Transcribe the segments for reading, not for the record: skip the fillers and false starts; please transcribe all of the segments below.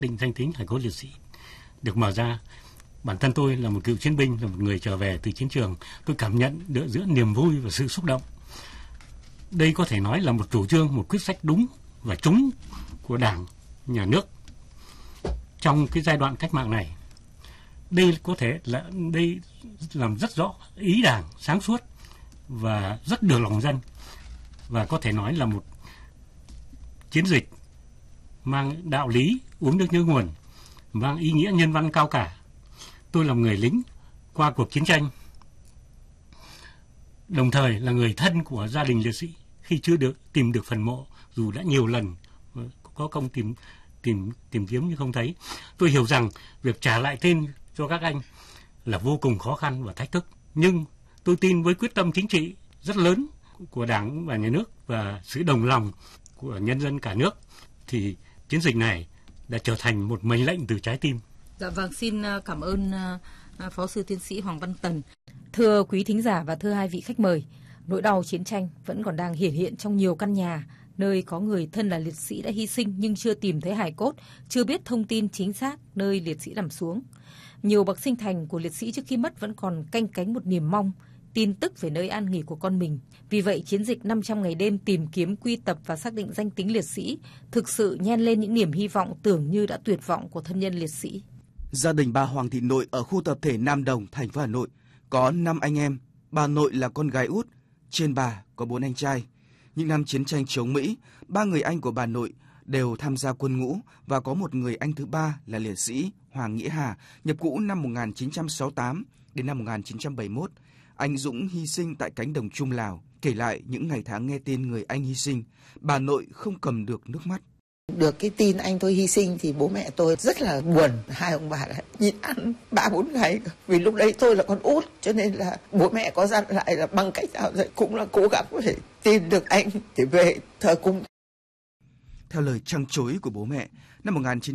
định danh tính hài cốt liệt sĩ được mở ra. Bản thân tôi là một cựu chiến binh, là một người trở về từ chiến trường, tôi cảm nhận được giữa niềm vui và sự xúc động. Đây có thể nói là một chủ trương, một quyết sách đúng và trúng của Đảng, Nhà nước trong cái giai đoạn cách mạng này. Đây có thể là đây làm rất rõ ý Đảng, sáng suốt và rất được lòng dân, và có thể nói là một chiến dịch mang đạo lý uống nước nhớ nguồn, mang ý nghĩa nhân văn cao cả. Tôi là người lính qua cuộc chiến tranh, đồng thời là người thân của gia đình liệt sĩ. Khi chưa tìm được phần mộ, dù đã nhiều lần có công tìm kiếm nhưng không thấy, tôi hiểu rằng việc trả lại tên cho các anh là vô cùng khó khăn và thách thức. Nhưng tôi tin với quyết tâm chính trị rất lớn của Đảng và Nhà nước và sự đồng lòng của nhân dân cả nước, thì chiến dịch này đã trở thành một mệnh lệnh từ trái tim. Dạ vâng, xin cảm ơn Phó sư tiến sĩ Hoàng Văn Tần. Thưa quý thính giả và thưa hai vị khách mời, nỗi đau chiến tranh vẫn còn đang hiển hiện trong nhiều căn nhà, nơi có người thân là liệt sĩ đã hy sinh nhưng chưa tìm thấy hài cốt, chưa biết thông tin chính xác nơi liệt sĩ nằm xuống. Nhiều bậc sinh thành của liệt sĩ trước khi mất vẫn còn canh cánh một niềm mong, tin tức về nơi an nghỉ của con mình. Vì vậy, chiến dịch 500 ngày đêm tìm kiếm, quy tập và xác định danh tính liệt sĩ thực sự nhen lên những niềm hy vọng tưởng như đã tuyệt vọng của thân nhân liệt sĩ. Gia đình bà Hoàng Thị Nội ở khu tập thể Nam Đồng, thành phố Hà Nội có 5 anh em. Bà Nội là con gái út, trên bà có 4 anh trai. Những năm chiến tranh chống Mỹ, 3 người anh của bà Nội đều tham gia quân ngũ và có một người anh thứ ba là liệt sĩ Hoàng Nghĩa Hà, nhập ngũ năm 1968 đến năm 1971. Anh Dũng hy sinh tại cánh đồng Chung, Lào. Kể lại những ngày tháng nghe tin người anh hy sinh, bà Nội không cầm được nước mắt. Được cái tin anh tôi hy sinh thì bố mẹ tôi rất là buồn. Hai ông bà lại nhịn ăn 3-4 ngày. Vì lúc đấy tôi là con út, cho nên là bố mẹ có dặn lại là bằng cách nào vậy cũng là cố gắng để tìm được anh để về thờ cúng. Theo lời trăng trối của bố mẹ, năm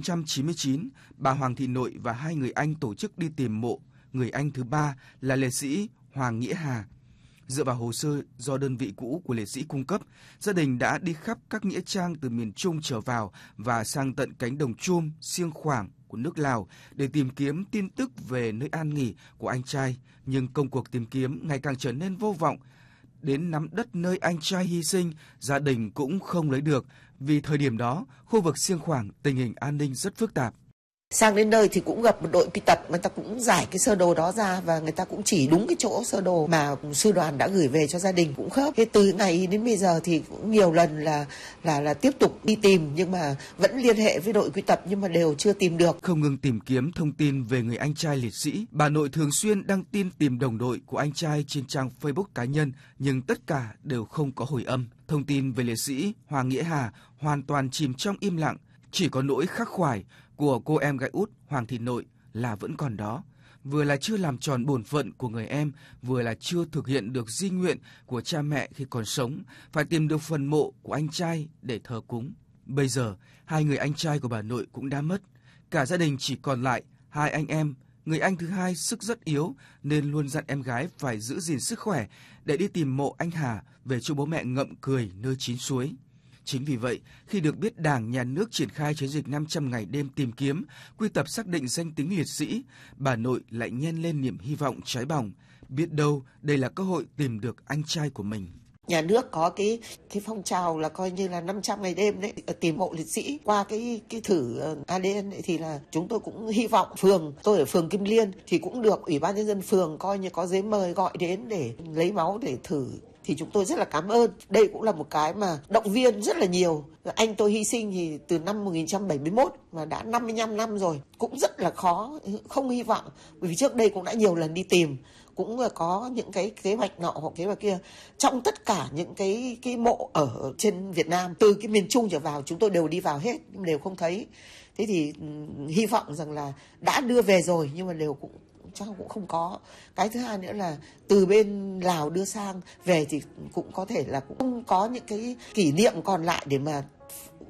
1999, bà Hoàng Thị Nội và 2 người anh tổ chức đi tìm mộ người anh thứ ba là liệt sĩ Hoàng Nghĩa Hà. Dựa vào hồ sơ do đơn vị cũ của liệt sĩ cung cấp, gia đình đã đi khắp các nghĩa trang từ miền Trung trở vào và sang tận cánh đồng Chum, Siêng Khoảng của nước Lào để tìm kiếm tin tức về nơi an nghỉ của anh trai. Nhưng công cuộc tìm kiếm ngày càng trở nên vô vọng. Đến nắm đất nơi anh trai hy sinh, gia đình cũng không lấy được vì thời điểm đó, khu vực Siêng Khoảng tình hình an ninh rất phức tạp. Sang đến nơi thì cũng gặp một đội quy tập, người ta cũng giải cái sơ đồ đó ra và người ta cũng chỉ đúng cái chỗ sơ đồ mà sư đoàn đã gửi về cho gia đình cũng khớp. Thế từ ngày đến bây giờ thì cũng nhiều lần là tiếp tục đi tìm nhưng mà vẫn liên hệ với đội quy tập nhưng mà đều chưa tìm được. Không ngừng tìm kiếm thông tin về người anh trai liệt sĩ, bà Nội thường xuyên đăng tin tìm đồng đội của anh trai trên trang Facebook cá nhân nhưng tất cả đều không có hồi âm. Thông tin về liệt sĩ Hoàng Nghĩa Hà hoàn toàn chìm trong im lặng, chỉ có nỗi khắc khoải của cô em gái út Hoàng Thị Nội là vẫn còn đó. Vừa là chưa làm tròn bổn phận của người em, vừa là chưa thực hiện được di nguyện của cha mẹ khi còn sống, phải tìm được phần mộ của anh trai để thờ cúng. Bây giờ, 2 người anh trai của bà Nội cũng đã mất. Cả gia đình chỉ còn lại 2 anh em. Người anh thứ hai sức rất yếu nên luôn dặn em gái phải giữ gìn sức khỏe để đi tìm mộ anh Hà về cho bố mẹ ngậm cười nơi chín suối. Chính vì vậy, khi được biết Đảng, Nhà nước triển khai chiến dịch 500 ngày đêm tìm kiếm, quy tập xác định danh tính liệt sĩ, bà Nội lại nhen lên niềm hy vọng cháy bỏng. Biết đâu đây là cơ hội tìm được anh trai của mình. Nhà nước có cái phong trào là coi như là 500 ngày đêm đấy, tìm mộ liệt sĩ qua cái thử ADN ấy, thì là chúng tôi cũng hy vọng tôi ở phường Kim Liên thì cũng được Ủy ban Nhân dân phường coi như có giấy mời gọi đến để lấy máu để thử. Thì chúng tôi rất là cảm ơn. Đây cũng là một cái mà động viên rất là nhiều. Anh tôi hy sinh thì từ năm 1971 mà đã 55 năm rồi. Cũng rất là khó, không hy vọng. Bởi vì trước đây cũng đã nhiều lần đi tìm. Cũng có những cái kế hoạch nọ hoặc kế hoạch kia. Trong tất cả những cái mộ ở trên Việt Nam, từ cái miền Trung trở vào, chúng tôi đều đi vào hết, nhưng đều không thấy. Thế thì hy vọng rằng là đã đưa về rồi nhưng mà đều cũng chắc cũng không có. Cái thứ hai nữa là từ bên Lào đưa sang về thì cũng có thể là cũng không có những cái kỷ niệm còn lại để mà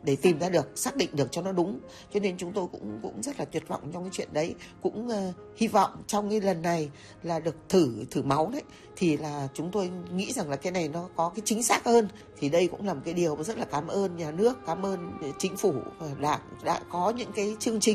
để tìm ra được, xác định được cho nó đúng. Cho nên chúng tôi cũng rất là tuyệt vọng trong cái chuyện đấy. Cũng hy vọng trong cái lần này là được thử máu đấy, thì là chúng tôi nghĩ rằng là cái này nó có cái chính xác hơn. Thì đây cũng là một cái điều mà rất là cảm ơn nhà nước, cảm ơn chính phủ và Đảng đã có những cái chương trình